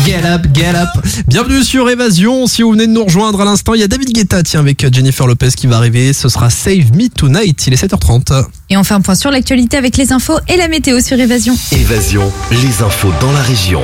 Get up, get up. Bienvenue sur Évasion. Si vous venez de nous rejoindre à l'instant, il y a David Guetta, avec Jennifer Lopez qui va arriver. Ce sera Save Me Tonight. Il est 7h30. Et on fait un point sur l'actualité avec les infos et la météo sur Évasion. Évasion, les infos dans la région.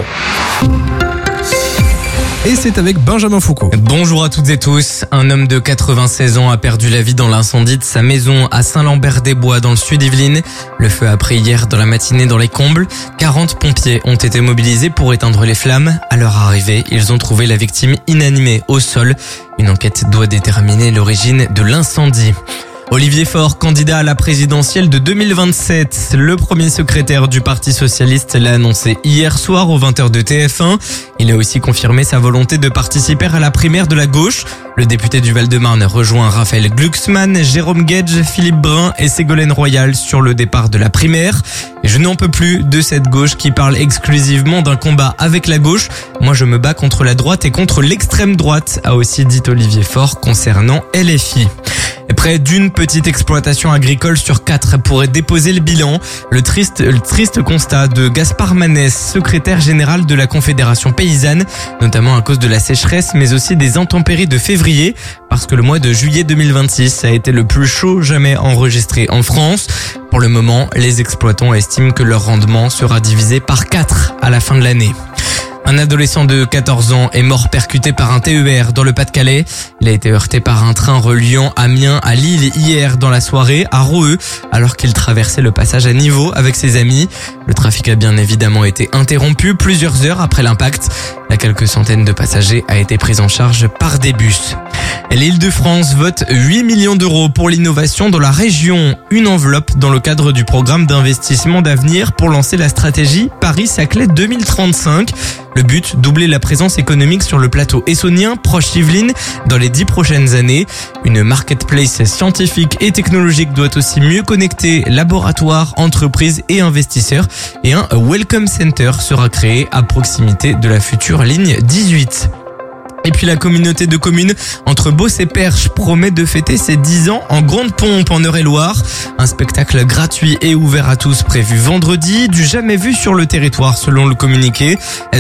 Et c'est avec Benjamin Foucault. Bonjour à toutes et tous. Un homme de 96 ans a perdu la vie dans l'incendie de sa maison à Saint-Lambert-des-Bois dans le sud Yvelines. Le feu a pris hier dans la matinée dans les combles. 40 pompiers ont été mobilisés pour éteindre les flammes. À leur arrivée, ils ont trouvé la victime inanimée au sol. Une enquête doit déterminer l'origine de l'incendie. Olivier Faure, candidat à la présidentielle de 2027. Le premier secrétaire du Parti Socialiste l'a annoncé hier soir aux 20h de TF1. Il a aussi confirmé sa volonté de participer à la primaire de la gauche. Le député du Val-de-Marne rejoint Raphaël Glucksmann, Jérôme Guedj, Philippe Brun et Ségolène Royal sur le départ de la primaire. Et je n'en peux plus de cette gauche qui parle exclusivement d'un combat avec la gauche. Moi, je me bats contre la droite et contre l'extrême droite, a aussi dit Olivier Faure concernant LFI. Et près d'une petite exploitation agricole sur 4 pourrait déposer le bilan. Le triste constat de Gaspard Manès, secrétaire général de la Confédération paysanne, notamment à cause de la sécheresse, mais aussi des intempéries de février, parce que le mois de juillet 2026 a été le plus chaud jamais enregistré en France. Pour le moment, les exploitants estiment que leur rendement sera divisé par 4 à la fin de l'année. Un adolescent de 14 ans est mort percuté par un TER dans le Pas-de-Calais. Il a été heurté par un train reliant Amiens à Lille hier dans la soirée à Roueux, alors qu'il traversait le passage à niveau avec ses amis. Le trafic a bien évidemment été interrompu plusieurs heures après l'impact. La quelques centaines de passagers a été prise en charge par des bus. L'Île-de-France vote 8 millions d'euros pour l'innovation dans la région. Une enveloppe dans le cadre du programme d'investissement d'avenir pour lancer la stratégie Paris-Saclay 2035. Le but, doubler la présence économique sur le plateau essonien, proche Yvelines, dans les 10 prochaines années. Une marketplace scientifique et technologique doit aussi mieux connecter laboratoires, entreprises et investisseurs. Et un Welcome Center sera créé à proximité de la future ligne 18. Et puis la communauté de communes entre Beauce et Perche promet de fêter ses 10 ans en grande pompe en Eure-et-Loire. Un spectacle gratuit et ouvert à tous prévu vendredi, du jamais vu sur le territoire selon le communiqué.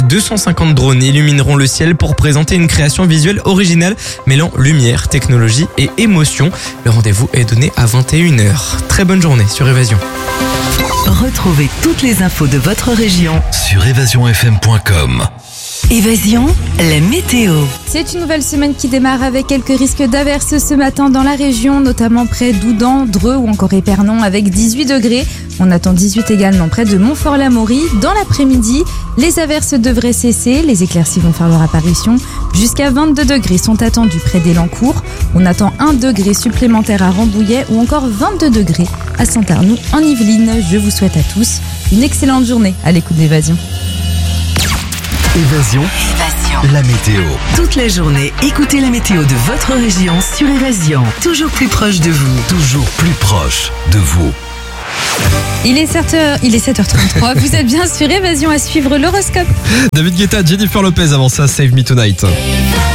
250 drones illumineront le ciel pour présenter une création visuelle originale mêlant lumière, technologie et émotion. Le rendez-vous est donné à 21h. Très bonne journée sur Évasion. Retrouvez toutes les infos de votre région Sur évasionfm.com. Évasion, la météo. C'est une nouvelle semaine qui démarre avec quelques risques d'averses ce matin dans la région, notamment près d'Oudan, Dreux ou encore Épernon avec 18 degrés. On attend 18 également près de Montfort-l'Amaury. Dans l'après-midi, les averses devraient cesser, les éclaircies vont faire leur apparition. Jusqu'à 22 degrés sont attendus près d'Élancourt. On attend 1 degré supplémentaire à Rambouillet ou encore 22 degrés à Saint-Arnoux en Yvelines. Je vous souhaite à tous une excellente journée à l'écoute d'Évasion. Évasion, la météo. Toute la journée, écoutez la météo de votre région sur Évasion. Toujours plus proche de vous. Toujours plus proche de vous. Il est 7h33, vous êtes bien sur Évasion à suivre l'horoscope. David Guetta, Jennifer Lopez avant ça, Save Me Tonight.